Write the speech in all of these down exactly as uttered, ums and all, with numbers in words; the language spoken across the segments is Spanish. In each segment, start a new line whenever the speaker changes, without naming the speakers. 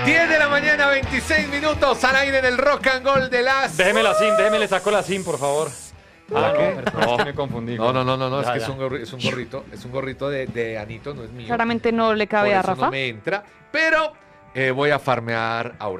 diez de la mañana, veintiséis minutos al aire en el Rock and Roll de las...
Déjeme la SIM, déjeme le saco la SIM, por favor.
¿La
Ah,
qué?
no, perdón, es que me confundí.
No, no, no, no, no, es
Ya,
que
ya.
es un, gorri- es un gorrito, es un gorrito de, de Anito, no es mío.
Claramente no le
Por
cabe a
eso
Rafa.
no me entra, pero eh, voy a farmear Aura.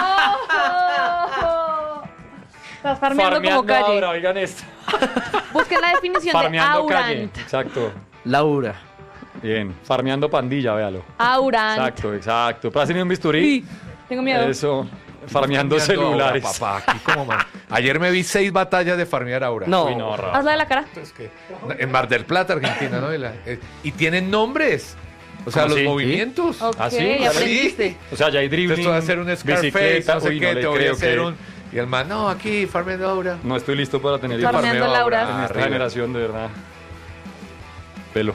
Estás farmeando,
Farmeando
como calle.
ahora, oigan esto.
Busquen la definición de
Farmeando calle.
Aurant.
Exacto.
Laura.
Bien. Farmeando pandilla, véalo.
Aurant.
Exacto, exacto. Pásenme un bisturí.
Sí, tengo miedo.
Eso. Farmeando
Aura,
celulares.
papá, aquí como man. Ayer me vi seis batallas de farmear Aura.
No.
Uy, no, Rafa.
Hazla de la cara.
Es que- en Mar del Plata, Argentina, ¿no? Y, la- eh, y tienen nombres. O sea,
¿Cómo
los
así?
movimientos.
Ok,
¿Ah, sí?
ya aprendiste.
O sea, ya hay dribbling.
Entonces voy a hacer un Scarface,
bicicleta.
no sé
Uy,
qué,
no le
te voy a
creo
hacer
que-
un... Y el man, no, aquí, farmeando Aura.
No estoy listo para tener
Yo
hijos
Farmeando
farmeo
Laura.
en esta
arriba.
generación, de verdad. Pelo.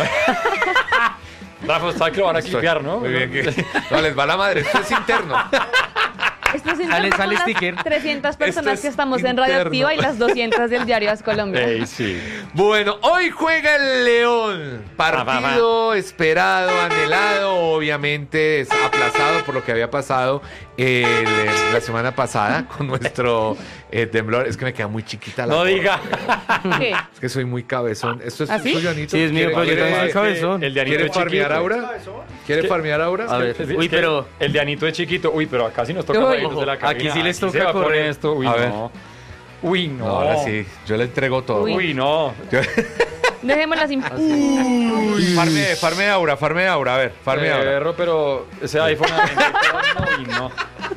Rafa, sabe que lo van a
Estoy-
clipear, ¿no?
Muy bien. que- No, les va la madre. Esto es interno.
Esto es
Sale-
interno
sale
con las
sticker.
trescientas personas
es
que estamos en
interno.
Radioactiva y las doscientas del diario As Colombia.
Ey, sí.
Bueno, hoy juega el León. Partido esperado, anhelado, obviamente es aplazado por lo que había pasado el, eh, la semana pasada con nuestro eh, temblor. Es que me queda muy chiquita la
No
gorra.
diga.
¿Qué?
Es que soy muy cabezón. ¿Esto es
¿Ah, sí?
suyo, Anito?
Sí, es mío,
¿Quiere-
pero yo
quiere-
también soy
quiere-
cabezón.
El de Anito
¿Quiere
es
farmear
chiquito.
Aura? ¿Quiere
¿Qué?
farmear Aura?
A ver.
Es- es
Uy,
que
pero-
el de Anito es chiquito. Uy, pero acá sí nos toca
Uy.
reírnos de la
Aquí
cabina.
sí les
se
toca
va a poner
correr.
esto. Uy,
A ver.
no. Uy, no.
No, ahora sí. Yo le entrego todo.
Uy.
Uy, no.
Yo-
Dejémosla sin...
Farme, farme Aura, farme Aura. A ver, farme Aura.
Perro, pero ese iPhone. No, uy, no.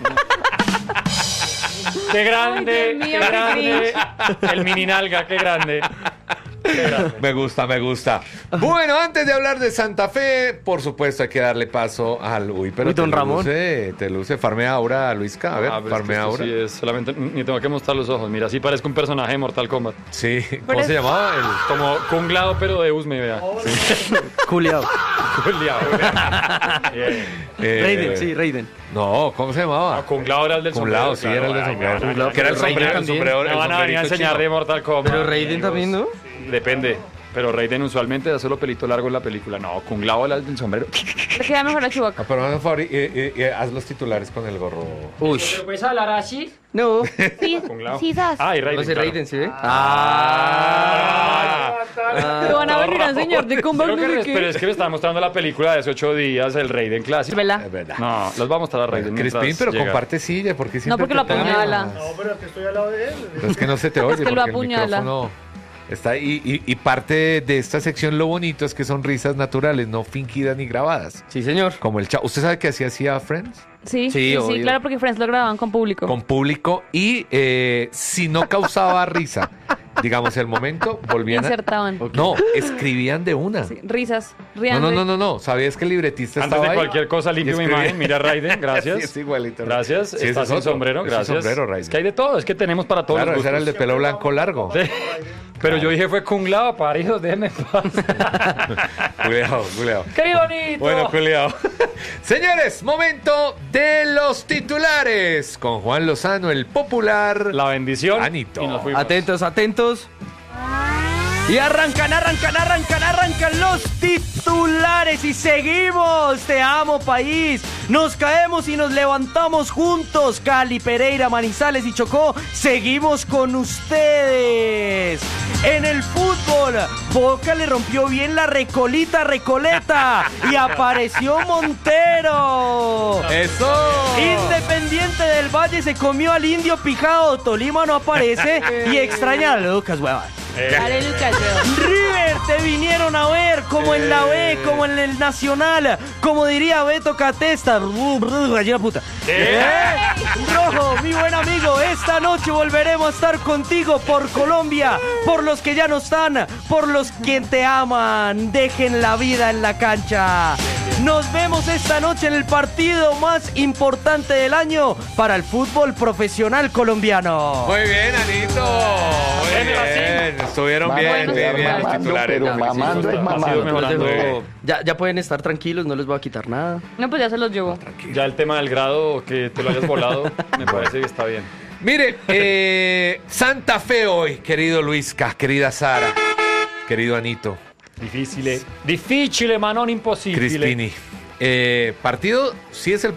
Qué grande,
Ay, Dios mío,
qué
qué
grande. El mini nalga, qué grande. Qué grande.
Me gusta, me gusta. Bueno, antes de hablar de Santa Fe, por supuesto hay que darle paso al... Uy, pero
Uy, don
te
Ramón.
luce, te luce. Farmea Aura, Luisca. A ver,
Ah, pero es que
farmea
esto
Aura.
sí es solamente, ni tengo que mostrar los ojos. Mira, así parezco un personaje de Mortal Kombat.
Sí, ¿cómo
Pero
se
es-
llamaba? El...
Como Kunglado, pero de Usme, vea.
Culeado.
Juliao. Bien.
eh,
Raiden, sí, Raiden.
No, ¿cómo se llamaba?
No, Kunglado era el del
Cum
sombrero.
laude, sí, era el de
Ay,
sombrero.
me van a-
Que era el
Raiden
sombrero, el
también.
sombrero.
Me
el
van a venir a
sombrerito
enseñar
chino.
de Mortal Kombat.
Pero Raiden
amigos.
también, ¿no?
Depende. Pero Raiden usualmente da solo pelito largo en la película. No, Kunglao era el del sombrero.
Le queda mejor la chubaca.
Ah, pero no, Fabri, eh, eh, eh, haz los titulares con el gorro.
Uy.
¿Puedes hablar así?
No.
Sí,
Kunglao.
sí, das.
Ah, y Raiden.
No sé,
claro.
Raiden, ¿sí ve?
Ah.
Te van a venir a enseñar de combat,
Creo
no
que
sé
res- pero
qué.
es que me estaba mostrando la película de hace ocho días, el Raiden clásico.
¿Verdad?
Es verdad.
No, los vamos a mostrar a Raiden.
Crispín,
mientras
pero
llega.
comparte silla, porque siempre
No, porque lo
te pegas?
apuñala.
No, pero es que estoy al lado de él.
Pero es que no se te oye
que lo
porque el
apuñala.
micrófono está ahí. Y, y parte de esta sección lo bonito es que son risas naturales, no fingidas ni grabadas.
Sí, señor.
Como el chavo. ¿Usted sabe que así hacía Friends?
Sí,
Sí,
sí, sí,
obvio.
claro, porque Friends lo grababan con público.
Con público y eh, si no causaba risa, digamos el momento, volvían a...
Insertaban.
No, escribían de una.
Sí, risas,
No,
ríanse.
no, no, no, no. ¿Sabías que el libretista
Antes
estaba
de
ahí?
cualquier cosa, limpio
Y
mi
escribía.
imagen. Mira, Raiden, gracias.
Sí, es igualito.
Gracias.
Sí, ese
Está
es
sin
otro.
sombrero,
Ese
gracias.
sombrero, Raiden.
Es que hay de todo, es que tenemos para todos
Claro,
los
ese era el
gustos.
de pelo blanco largo.
Sí. Pero yo dije fue Kunglao, paridos, déjenme en paz.
Cuidado, cuidado.
¡Qué bonito!
Bueno, cuidado. Señores, momento de los titulares. Con Juan Lozano, el popular.
La bendición.
Anito.
Y nos fuimos.
Atentos, atentos. Y arrancan, arrancan, arrancan, arrancan los titulares y seguimos. Te amo, país. Nos caemos y nos levantamos juntos. Cali, Pereira, Manizales y Chocó. Seguimos con ustedes. En el fútbol, Boca le rompió bien la recolita recoleta y apareció Montero.
¡Eso!
Independiente del Valle se comió al Indio Pijao. Tolima no aparece y extraña a Lucas, huevón.
Dale, Lucas, weón.
River, te vinieron a ver como en la B, como en el Nacional, como diría Beto Catesta. Gallina puta. ¿Eh? Rojo, mi buen amigo, esta noche volveremos a estar contigo por Colombia, por los que ya no están, por los que te aman. Dejen la vida en la cancha. Nos vemos esta noche en el partido más importante del año para el fútbol profesional colombiano.
Muy bien, Anito. Muy bien. Estuvieron bien,
Bueno,
bien,
sí,
bien los
mamando,
titulares.
pero
¿no?
mamando es
Ha sido
mamando.
mejorando.
Entonces, dejo- ya, ya pueden estar tranquilos, no les voy a quitar nada.
No, pues ya se los llevo.
Ya el tema del grado, que te lo hayas volado, me parece que está bien.
Mire, eh, Santa Fe hoy, querido Luisca, querida Sara, querido Anito,
Difficile. Difficile, ma non impossibile.
Crispini. Eh, partido, sí es el